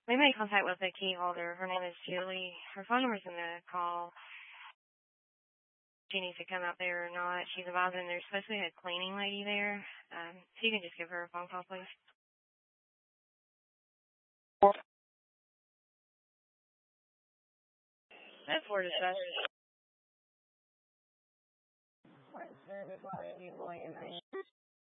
We made contact with the key holder. Her name is Julie. Her phone number's in the call. She needs to come out there or not. She's advising there's supposed to be a cleaning lady there. So you can just give her a phone call, please. That's for dispatch. What service are you going to